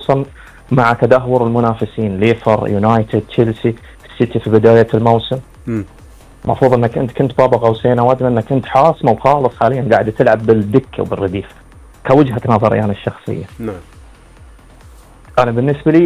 خصوصا مع تدهور المنافسين ليفر، يونايتد، تشيلسي، السيتي في بداية الموسم. المفروض انك انت كنت بابا قوسين او ادنى انك انت حاسمه وخالص، حاليا قاعد تلعب بالدكه وبالرديف كوجهه نظري انا الشخصيه. نعم. انا بالنسبه لي